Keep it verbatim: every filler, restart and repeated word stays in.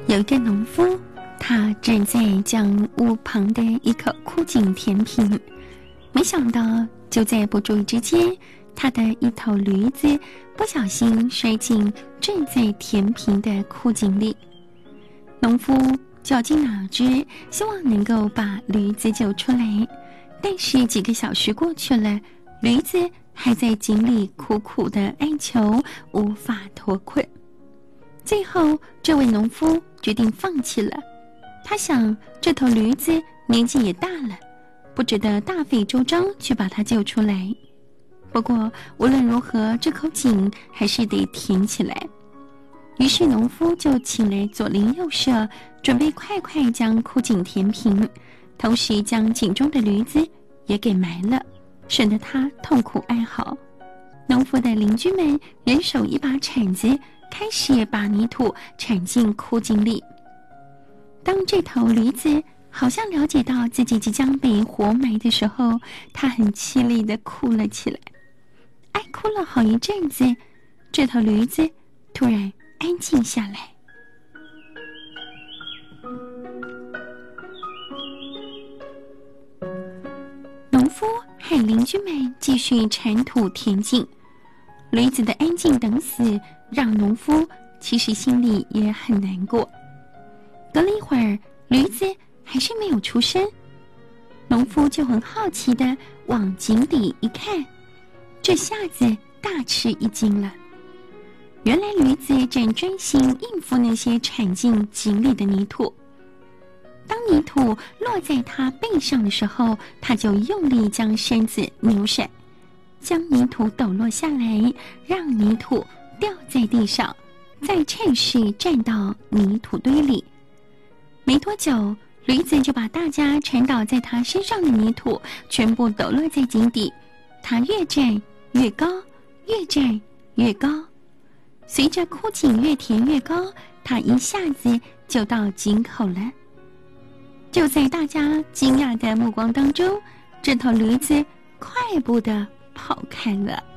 有一个农夫，他正在将屋旁的一口枯井填平，没想到就在不注意之间，他的一头驴子不小心摔进正在填平的枯井里。农夫绞尽脑汁，希望能够把驴子救出来，但是几个小时过去了，驴子还在井里苦苦地哀求，无法脱困。最后，这位农夫决定放弃了。他想，这头驴子年纪也大了，不值得大费周章去把它救出来。不过，无论如何，这口井还是得填起来。于是，农夫就请来左邻右舍，准备快快将枯井填平，同时将井中的驴子也给埋了，省得他痛苦哀嚎。农夫的邻居们人手一把铲子，开始把泥土铲进枯井里。当这头驴子好像了解到自己即将被活埋的时候，它很凄厉地哭了起来。哀哭了好一阵子，这头驴子突然安静下来。农夫和邻居们继续铲土填井，驴子的安静等死让农夫其实心里也很难过。隔了一会儿，驴子还是没有出声，农夫就很好奇地往井底一看，这下子大吃一惊了。原来驴子正专心应付那些铲进井里的泥土。当泥土落在它背上的时候，它就用力将身子扭甩，将泥土抖落下来，让泥土掉在地上，再趁势站到泥土堆里。没多久，驴子就把大家铲倒在它身上的泥土全部抖落在井底，它越站越高，越站越高。随着枯井越填越高，它一下子就到井口了。就在大家惊讶的目光当中，这头驴子快步地跑开了。